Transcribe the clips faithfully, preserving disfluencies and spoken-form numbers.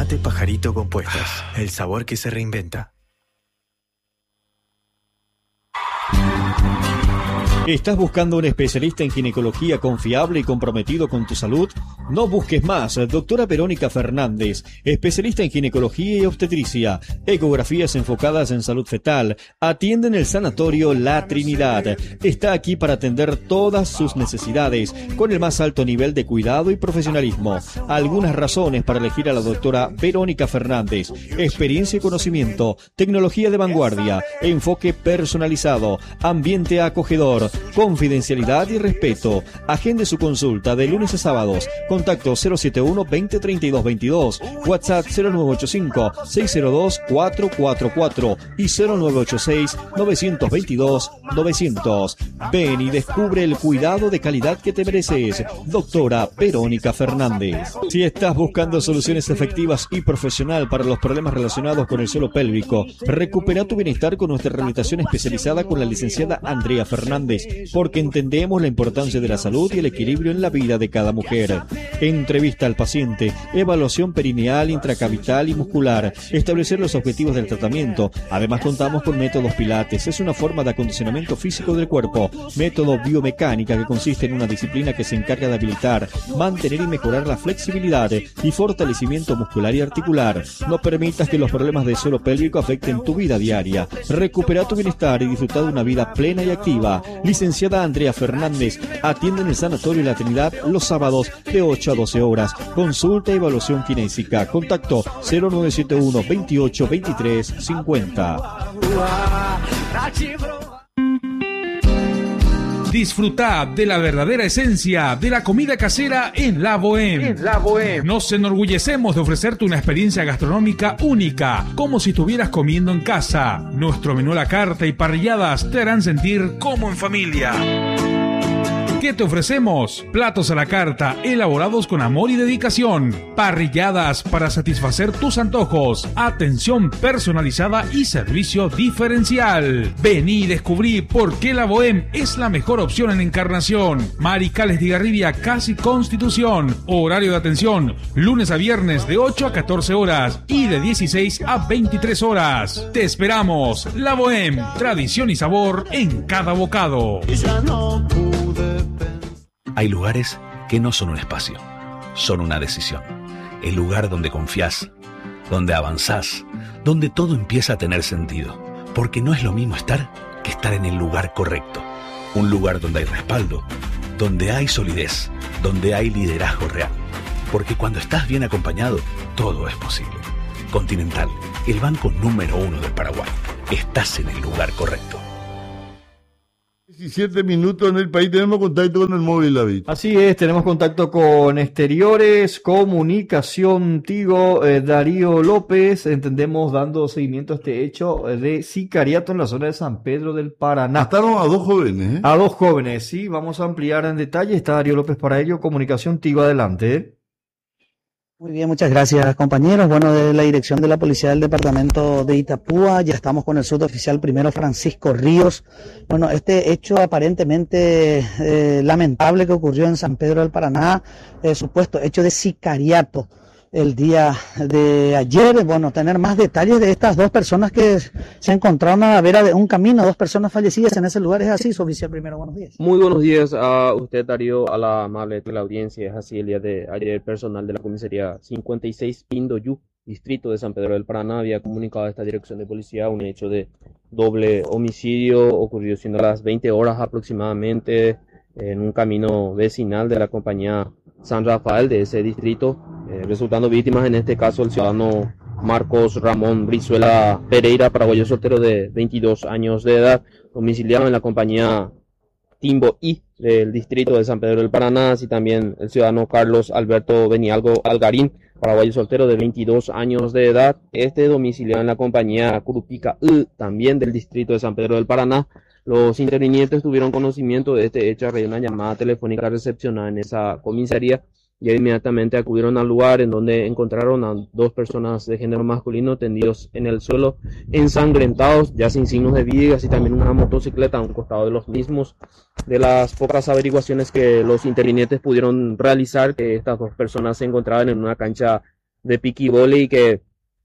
Mate Pajarito Compuestos, el sabor que se reinventa. ¿Estás buscando un especialista en ginecología confiable y comprometido con tu salud? No busques más. Doctora Verónica Fernández, especialista en ginecología y obstetricia, ecografías enfocadas en salud fetal, atiende en el Sanatorio La Trinidad. Está aquí para atender todas sus necesidades con el más alto nivel de cuidado y profesionalismo. Algunas razones para elegir a la doctora Verónica Fernández: experiencia y conocimiento, tecnología de vanguardia, enfoque personalizado, ambiente acogedor, confidencialidad y respeto. Agende su consulta de lunes a sábados. Contacto cero siete uno, veinte, treinta y dos veintidós. WhatsApp cero nueve ocho cinco, seis cero dos, cuatro cuatro cuatro y cero nueve ocho seis, nueve dos dos, novecientos. Ven y descubre el cuidado de calidad que te mereces. Doctora Verónica Fernández. Si estás buscando soluciones efectivas y profesional para los problemas relacionados con el suelo pélvico, recupera tu bienestar con nuestra rehabilitación especializada con la licenciada Andrea Fernández, porque entendemos la importancia de la salud y el equilibrio en la vida de cada mujer. Entrevista al paciente, evaluación perineal, intracavital y muscular, establecer los objetivos del tratamiento. Además contamos con métodos pilates, es una forma de acondicionamiento físico del cuerpo. Método biomecánica, que consiste en una disciplina que se encarga de habilitar, mantener y mejorar la flexibilidad y fortalecimiento muscular y articular. No permitas que los problemas de suelo pélvico afecten tu vida diaria. Recupera tu bienestar y disfruta de una vida plena y activa. Licenciada Andrea Fernández atiende en el Sanatorio La Trinidad los sábados de ocho a doce horas. Consulta y evaluación kinésica. Contacto cero nueve siete uno, veintiocho, veintitrés, cincuenta. Disfruta de la verdadera esencia de la comida casera en La Bohème. En La Bohème. Nos enorgullecemos de ofrecerte una experiencia gastronómica única, como si estuvieras comiendo en casa. Nuestro menú a la carta y parrilladas te harán sentir como en familia. ¿Qué te ofrecemos? Platos a la carta, elaborados con amor y dedicación. Parrilladas para satisfacer tus antojos. Atención personalizada y servicio diferencial. Vení y descubrí por qué La Bohème es la mejor opción en Encarnación. Maricales de Garribia, casi Constitución. Horario de atención, lunes a viernes de ocho a catorce horas y de dieciséis a veintitrés horas. Te esperamos. La Bohème, tradición y sabor en cada bocado. Hay lugares que no son un espacio, son una decisión. El lugar donde confías, donde avanzás, donde todo empieza a tener sentido. Porque no es lo mismo estar que estar en el lugar correcto. Un lugar donde hay respaldo, donde hay solidez, donde hay liderazgo real. Porque cuando estás bien acompañado, todo es posible. Continental, el banco número uno del Paraguay. Estás en el lugar correcto. diecisiete minutos en el país, tenemos contacto con el móvil, David. Así es, tenemos contacto con Exteriores Comunicación Tigo, eh, Darío López, entendemos dando seguimiento a este hecho de sicariato en la zona de San Pedro del Paraná. Mataron a dos jóvenes, ¿eh? A dos jóvenes, sí, vamos a ampliar en detalle, está Darío López para ello, Comunicación Tigo, adelante, ¿eh? Muy bien, muchas gracias, compañeros. Bueno, de la dirección de la Policía del Departamento de Itapúa, ya estamos con el suboficial primero Francisco Ríos. Bueno, este hecho aparentemente eh, lamentable que ocurrió en San Pedro del Paraná, eh, supuesto hecho de sicariato el día de ayer. Bueno, tener más detalles de estas dos personas que se encontraron a la vera de un camino, dos personas fallecidas en ese lugar. ¿Es así, suboficial primero? Buenos días. Muy buenos días a usted, Darío, a la amable de la audiencia. Es así, el día de ayer, personal de la comisaría cincuenta y seis Pindoyú, distrito de San Pedro del Paraná, había comunicado a esta dirección de policía un hecho de doble homicidio ocurrido siendo a las veinte horas aproximadamente en un camino vecinal de la compañía San Rafael de ese distrito, eh, resultando víctimas en este caso el ciudadano Marcos Ramón Brizuela Pereira, paraguayo soltero de veintidós años de edad, domiciliado en la compañía Timbo I del distrito de San Pedro del Paraná, así también el ciudadano Carlos Alberto Benialgo Algarín, paraguayo soltero de veintidós años de edad, este domiciliado en la compañía Curupica I, también del distrito de San Pedro del Paraná. Los intervinientes tuvieron conocimiento de este hecho a raíz de una llamada telefónica recepcionada en esa comisaría y inmediatamente acudieron al lugar en donde encontraron a dos personas de género masculino tendidos en el suelo, ensangrentados, ya sin signos de vida, y así también una motocicleta a un costado de los mismos. De las pocas averiguaciones que los intervinientes pudieron realizar, que estas dos personas se encontraban en una cancha de piqui vóley que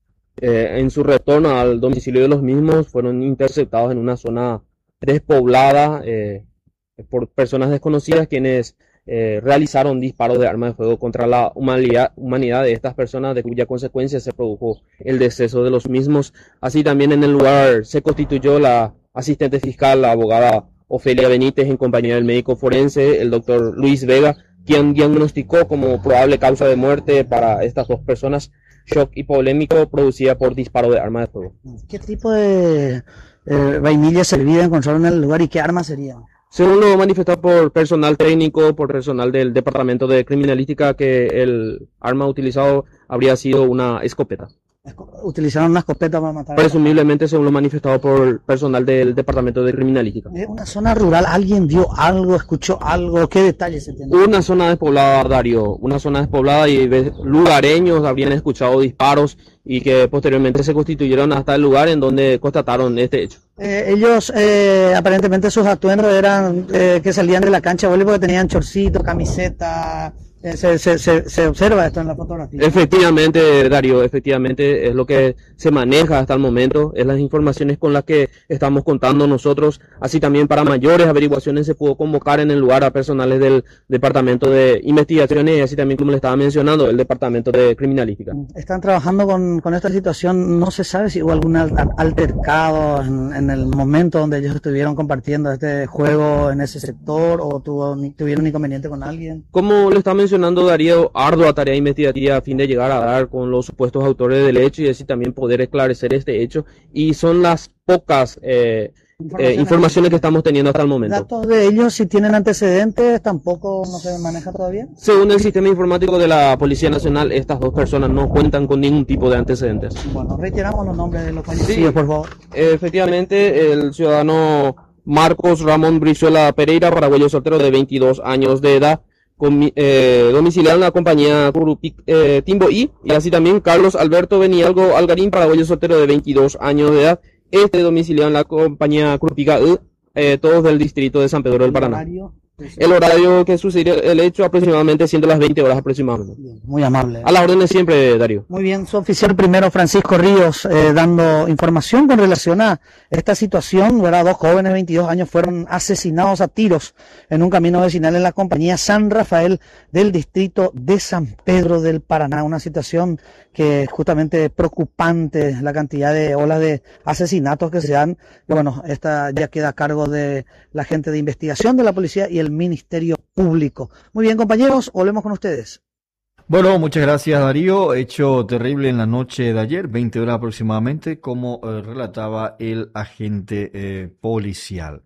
eh, en su retorno al domicilio de los mismos fueron interceptados en una zona despoblada eh, por personas desconocidas quienes eh, realizaron disparos de arma de fuego contra la humanidad, humanidad de estas personas, de cuya consecuencia se produjo el deceso de los mismos. Así también en el lugar se constituyó la asistente fiscal, la abogada Ofelia Benítez, en compañía del médico forense, el doctor Luis Vega, quien diagnosticó como probable causa de muerte para estas dos personas shock hipovolémico producida por disparo de arma de fuego. ¿Qué tipo de eh, vainilla servida encontraron en el lugar y qué arma sería? Según lo manifestado por personal técnico, por personal del Departamento de Criminalística, que el arma utilizado habría sido una escopeta. Utilizaron una escopeta para matar. Presumiblemente, según lo manifestado por personal del Departamento de Criminalística. ¿Es una zona rural? ¿Alguien vio algo, escuchó algo? ¿Qué detalles se tiene? Una zona despoblada, Darío, una zona despoblada y lugareños habrían escuchado disparos y que posteriormente se constituyeron hasta el lugar en donde constataron este hecho. Eh, ellos, eh, aparentemente sus atuendos eran eh, que salían de la cancha de voleibol porque tenían chorcito, camiseta. Eh, se, se, se, se observa esto en la fotografía. Efectivamente, Darío, efectivamente es lo que se maneja hasta el momento, es las informaciones con las que estamos contando nosotros. Así también para mayores averiguaciones se pudo convocar en el lugar a personales del Departamento de Investigaciones y así también, como le estaba mencionando, el Departamento de Criminalística. Están trabajando con, con esta situación, no se sabe si hubo algún altercado en, en el momento donde ellos estuvieron compartiendo este juego en ese sector o tuvo, tuvieron inconveniente con alguien. Como le está mencionando Darío, ardua tarea investigativa a fin de llegar a dar con los supuestos autores del hecho y así también poder esclarecer este hecho, y son las pocas eh, eh, informaciones que estamos teniendo hasta el momento. ¿Datos de ellos si tienen antecedentes tampoco no se maneja todavía? Según el sistema informático de la Policía Nacional, estas dos personas no cuentan con ningún tipo de antecedentes. Bueno, reiteramos los nombres de los fallecidos, sí, por favor. Efectivamente, el ciudadano Marcos Ramón Brizuela Pereira, paraguayo soltero de veintidós años de edad, con, eh, domiciliado en la compañía Curupic, eh, Timbo I, y así también Carlos Alberto Benialgo Algarín, paraguayo soltero de veintidós años de edad, este domiciliado en la compañía Curupica I, eh, todos del distrito de San Pedro del Paraná. El horario que sucedió el hecho aproximadamente siendo las veinte horas aproximadamente. Muy amable. A las órdenes siempre, Darío. Muy bien, su oficial primero Francisco Ríos eh, dando información con relación a esta situación, ¿verdad? Dos jóvenes de veintidós años fueron asesinados a tiros en un camino vecinal en la compañía San Rafael del distrito de San Pedro del Paraná. Una situación que es justamente preocupante, la cantidad de olas de asesinatos que se dan. Y bueno, esta ya queda a cargo de la gente de investigación de la policía y el Ministerio Público. Muy bien, compañeros, volvemos con ustedes. Bueno, muchas gracias, Darío. Hecho terrible en la noche de ayer, veinte horas aproximadamente, como eh, relataba el agente eh, policial.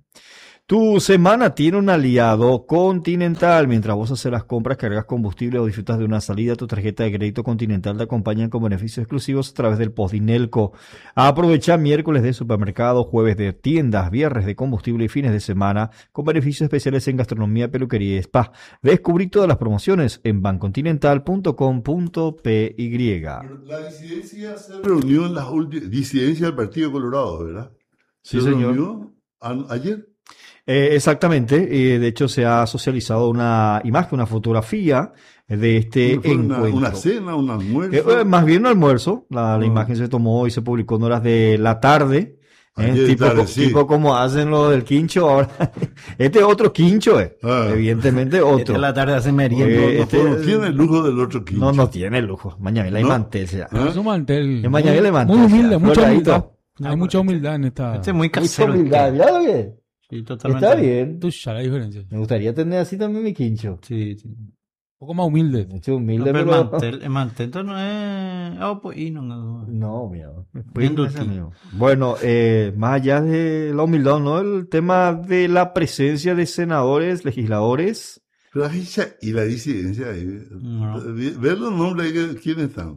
Tu semana tiene un aliado Continental. Mientras vos haces las compras, cargas combustible o disfrutas de una salida, tu tarjeta de crédito Continental te acompaña con beneficios exclusivos a través del Postdinelco. Aprovecha miércoles de supermercado, jueves de tiendas, viernes de combustible y fines de semana con beneficios especiales en gastronomía, peluquería y spa. Descubrí todas las promociones en bancontinental punto com punto p y. La disidencia se reunió en las últimas... Disidencia del Partido Colorado, ¿verdad? Sí, ¿Se señor. reunió a- ayer? Eh, exactamente, eh, de hecho se ha socializado una imagen, una fotografía de este ¿Fue una, encuentro. una cena, un almuerzo? Eh, eh, más bien un almuerzo, la, la Ah. imagen se tomó y se publicó en horas de la tarde, eh, Ayer tipo, tarde, co- sí. tipo como hacen lo del quincho ahora. Este es otro quincho, eh. Ah. evidentemente otro. Esta es la tarde hace merienda. Eh, No, no, este- no tiene el lujo del otro quincho. No, no tiene lujo. Mañana hay ¿No? mantel. ya. ¿Ah? Es un mantel. En Mañana le mantel, Muy humilde, ya, mucha floradito. humildad. Hay mucha humildad en esta. Este es muy Mucha casero. humildad, mirá lo que. Sí, totalmente. Está bien. Tuya la diferencia. Me gustaría tener así también mi quincho. Sí, sí. Un poco más humilde. Mucho No, humilde, pero el pero... mantel, el mantel no es... Ah, pues, y no, no. No, mira. Bien Pues, dulce. amigo. Bueno, eh, más allá de la humildad, ¿no? El tema de la presencia de senadores, legisladores. Pero ahí ya- y la disidencia ahí. No. Ve- Ver los nombres ahí, que- ¿quiénes están?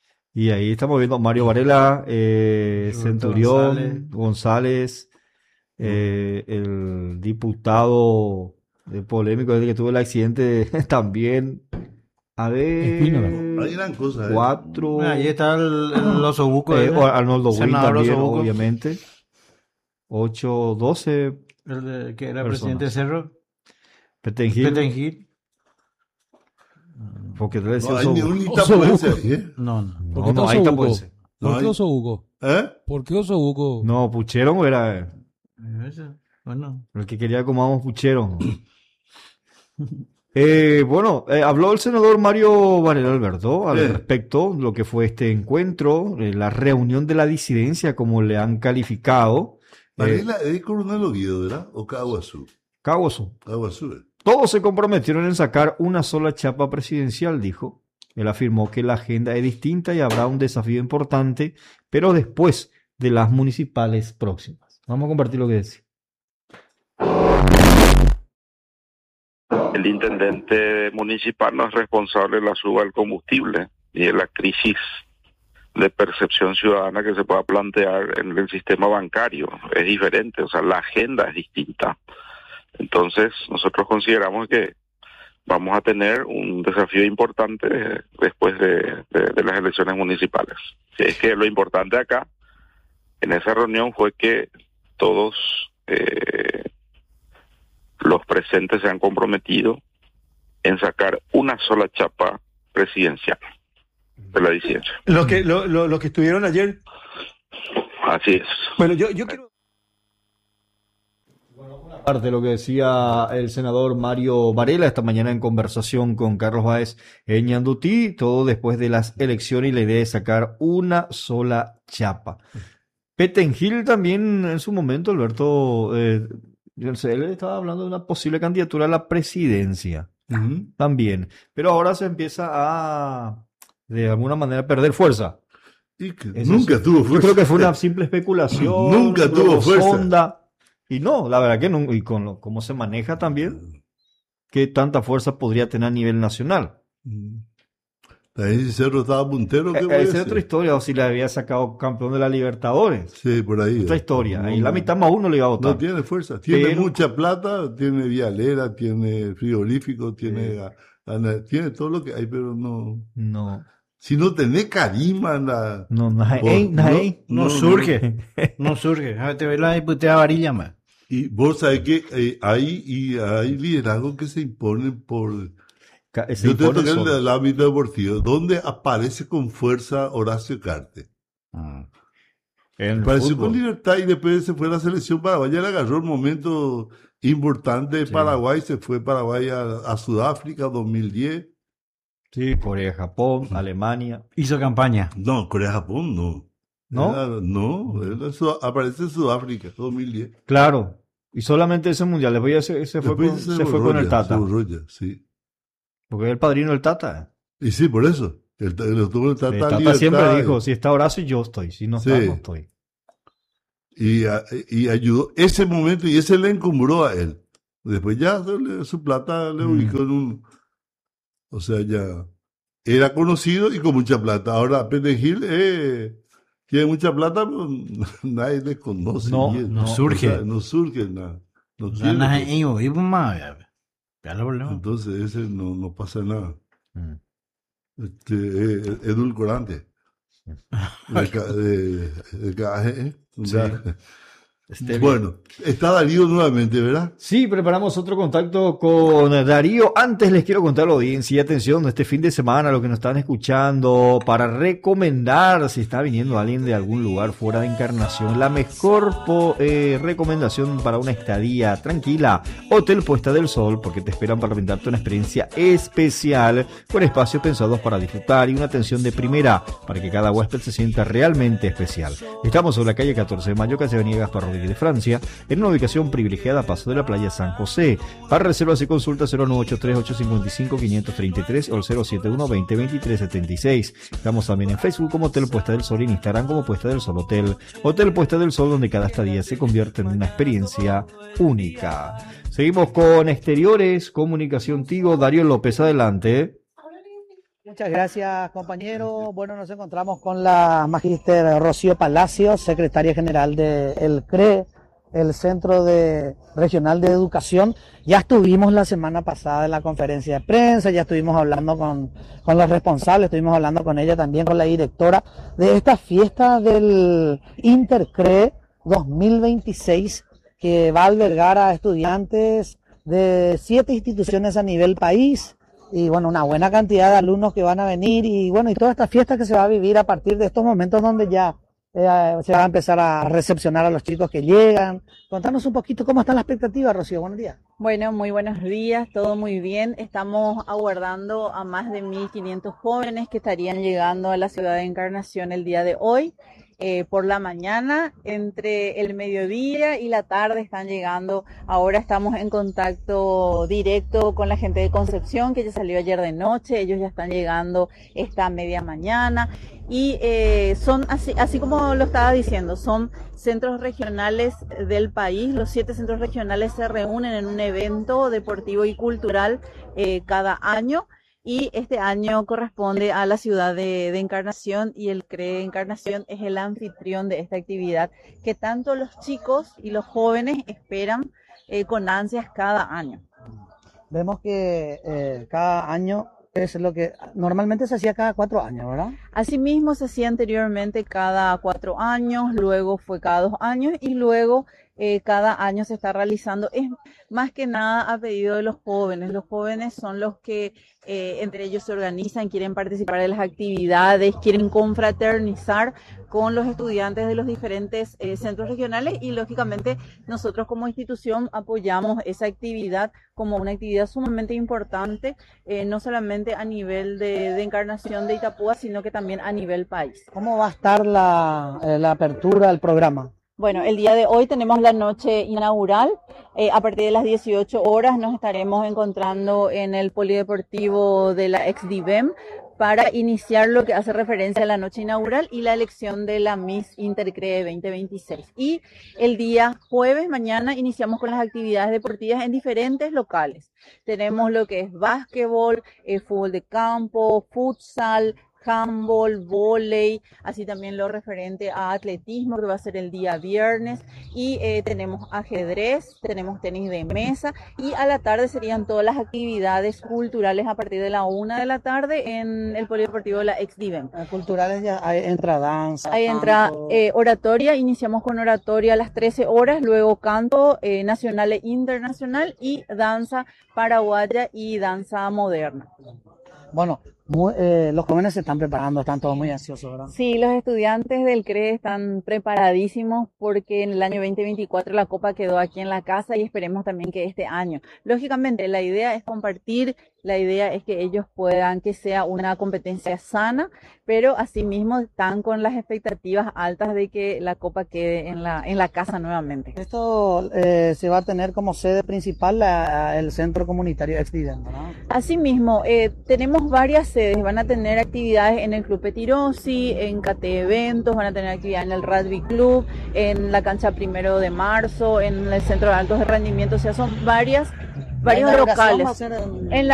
Y ahí estamos viendo Mario Varela, eh, Roberto Centurión, González. González, eh, el diputado de polémico desde que tuvo el accidente también. A ver, Espínola. Hay gran cosa. ¿eh? cuatro. Mira, ahí está el, el osobuco. eh, ese. o Arnoldo Wynn Senador también, Osobuco. obviamente. Ocho, doce. El de- que era Personas. presidente de Cerro. Petengil. Petengil. Porque le decía No hay Oso ni Buco. un itapuense ahí, ¿eh? No, no. No, no hay itapuense. No ¿Por qué hay. Osobuco? ¿Eh? ¿Por qué Osobuco? No, Puchero era eh, Bueno, el que quería que comamos puchero. Eh, bueno, eh, habló el senador Mario Varela, Alberto, al Sí. respecto de lo que fue este encuentro, eh, la reunión de la disidencia, como le han calificado. Eh, Varela es Coronel Oviedo, ¿verdad? O Caguazú. Caguazú. Caguazú. eh. Todos se comprometieron en sacar una sola chapa presidencial, dijo. Él afirmó que la agenda es distinta y habrá un desafío importante, pero después de las municipales próximas. Vamos a compartir lo que decía. El intendente municipal no es responsable de la suba del combustible y de la crisis de percepción ciudadana que se pueda plantear en el sistema bancario. Es diferente, o sea, la agenda es distinta. Entonces, nosotros consideramos que vamos a tener un desafío importante después de, de, de las elecciones municipales. Es que lo importante acá, en esa reunión, fue que todos eh, los presentes se han comprometido en sacar una sola chapa presidencial de la disidencia. Los que, lo, lo, los que estuvieron ayer. Así es. Bueno, yo, yo quiero. Parte de lo que decía el senador Mario Varela esta mañana en conversación con Carlos Báez en Ñandutí, todo después de las elecciones y la idea de sacar una sola chapa. Petengil también en su momento, Alberto, eh, yo sé, él estaba hablando de una posible candidatura a la presidencia Ujú. también, pero ahora se empieza a, de alguna manera, perder fuerza. Y que Eso nunca sí. tuvo Yo fuerza. creo que fue una simple especulación. Nunca tuvo luego fuerza. sonda. Y no, la verdad que no, y con lo, cómo se maneja también, qué tanta fuerza podría tener a nivel nacional. Ahí si Cerro estaba puntero, ¿qué Eh, puede Esa es ser? otra historia, o si le había sacado campeón de la Libertadores. Sí, por ahí. Otra eh. historia. No, Ahí la no. mitad más uno le iba a votar. No tiene fuerza. Tiene Pero- mucha plata, tiene vialera, tiene frigorífico, tiene, a- ana- tiene todo lo que hay, pero no. No, Si no tenés carisma, la, no, no, hay- Vos- ey, no hay. no, surge. No surge. A ver, te ve la diputada Varilla, más. y vos sabés que eh, hay, y hay liderazgos que se imponen por. Ca- se Yo te impone toqué en solo. el ámbito deportivo, donde aparece con fuerza Horacio Carte. En el Apareció fútbol. con libertad y después se fue a la selección paraguaya, le agarró el momento importante de Sí. Paraguay, se fue Paraguay a, a Sudáfrica dos mil diez. Sí, Corea, Japón, Alemania. Hizo campaña. No, Corea-Japón no. ¿No? Era- no, era Sud- aparece en Sudáfrica dos mil diez. Claro. Y solamente ese mundial. Después ya se, se fue, Después con, se se fue borró con el ya, Tata. se borró ya, sí. Porque es el padrino del Tata. Y sí, por eso. El, el, estuvo el Tata El Tata Libertad, siempre y- dijo, si está Horacio, yo estoy. Si no está, Sí. no estoy. Y, a- y ayudó ese momento y ese le encumbró a él. Después ya se le- su plata le Mm. ubicó en un. O sea, ya era conocido y con mucha plata. Ahora Petengil eh, tiene mucha plata, pero nadie le conoce. No, bien. no surge. O sea, no surge nada. No O sea, tiene, nada, pues. y yo vivo más. Ya, ya lo problema. Entonces ese no, no pasa nada. Mm. Este, es es edulcorante. De, ca- de, de ca- eh, o sea, Este, bueno, está Darío nuevamente, ¿verdad? Sí, preparamos otro contacto con Darío. Antes les quiero contar a la audiencia, atención, este fin de semana, lo que nos están escuchando, para recomendar, si está viniendo alguien de algún lugar fuera de Encarnación, la mejor po- eh, recomendación para una estadía tranquila, Hotel Puesta del Sol, porque te esperan para brindarte una experiencia especial, con espacios pensados para disfrutar y una atención de primera, para que cada huésped se sienta realmente especial. Estamos sobre la calle catorce de Mayo, casi Avenida Gaspar Rodríguez de Francia, en una ubicación privilegiada a paso de la playa San José. Para reservas y consultas cero nueve ocho tres, ocho cinco cinco, cinco tres tres o el cero siete uno, veinte, veintitrés setenta y seis. Estamos también en Facebook como Hotel Puesta del Sol y en Instagram como Puesta del Sol Hotel. Hotel Puesta del Sol, donde cada estadía se convierte en una experiencia única. Seguimos con Exteriores, Comunicación Tigo. Darío López, adelante. Muchas gracias, compañero. Bueno, nos encontramos con la magíster Rocío Palacios, secretaria general del C R E, el Centro de Regional de Educación. Ya estuvimos la semana pasada en la conferencia de prensa, ya estuvimos hablando con, con los responsables, estuvimos hablando con ella también, con la directora de esta fiesta del Intercre dos mil veintiséis, que va a albergar a estudiantes de siete instituciones a nivel país. y bueno, una buena cantidad de alumnos que van a venir y bueno, y toda esta fiesta que se va a vivir a partir de estos momentos donde ya eh, se va a empezar a recepcionar a los chicos que llegan. Contanos un poquito cómo están las expectativas, Rocío. Buenos días. Bueno, muy buenos días, todo muy bien. Estamos aguardando a más de mil quinientos jóvenes que estarían llegando a la ciudad de Encarnación el día de hoy. Eh, por la mañana, entre el mediodía y la tarde están llegando. Ahora estamos en contacto directo con la gente de Concepción, que ya salió ayer de noche. Ellos ya están llegando esta media mañana. Y eh, son, así, así como lo estaba diciendo, son centros regionales del país. Los siete centros regionales se reúnen en un evento deportivo y cultural eh, cada año. Y este año corresponde a la ciudad de, de Encarnación, y el C R E Encarnación es el anfitrión de esta actividad que tanto los chicos y los jóvenes esperan eh, con ansias cada año. Vemos que eh, cada año es lo que normalmente se hacía cada cuatro años, ¿verdad? Asimismo se hacía anteriormente cada cuatro años, luego fue cada dos años y luego eh, cada año se está realizando. Es más que nada a pedido de los jóvenes. Los jóvenes son los que eh, entre ellos se organizan, quieren participar de las actividades, quieren confraternizar con los estudiantes de los diferentes eh, centros regionales, y lógicamente nosotros como institución apoyamos esa actividad como una actividad sumamente importante, eh, no solamente a nivel de, de Encarnación de Itapúa, sino que también a nivel país. ¿Cómo va a estar la, eh, la apertura del programa? Bueno, el día de hoy tenemos la noche inaugural. Eh, a partir de las dieciocho horas nos estaremos encontrando en el polideportivo de la ex D I V E M para iniciar lo que hace referencia a la noche inaugural y la elección de la Miss Intercree veinte veintiséis. Y el día jueves, mañana, iniciamos con las actividades deportivas en diferentes locales. Tenemos lo que es básquetbol, eh, fútbol de campo, futsal, handball, vóley, así también lo referente a atletismo, que va a ser el día viernes, y eh, tenemos ajedrez, tenemos tenis de mesa, y a la tarde serían todas las actividades culturales a partir de la una de la tarde en el polideportivo de la ex D I V E M. Culturales ya hay, entra danza. Ahí entra eh, oratoria, iniciamos con oratoria a las trece horas, luego canto eh, nacional e internacional y danza paraguaya y danza moderna. Bueno, muy, eh, los jóvenes se están preparando, están todos muy ansiosos, ¿verdad? Sí, los estudiantes del C R E están preparadísimos porque en el año veinte veinticuatro la Copa quedó aquí en la casa y esperemos también que este año. Lógicamente, la idea es compartir, la idea es que ellos puedan, que sea una competencia sana, pero asimismo están con las expectativas altas de que la Copa quede en la, en la casa nuevamente. Esto eh, se va a tener como sede principal la, el Centro Comunitario ex D I V E M, ¿no? Asimismo, eh, tenemos varias sedes, van a tener actividades en el Club Petirosi, en C A T Eventos, van a tener actividad en el Rugby Club, en la cancha Primero de Marzo, en el Centro de Altos de Rendimiento, o sea, son varias, varios locales. En la